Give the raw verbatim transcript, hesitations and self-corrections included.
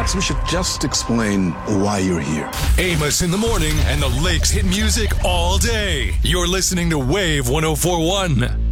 guys, we should just explain why you're here. Amos in the morning and the Lakes hit music all day. You're listening to Wave one oh four one.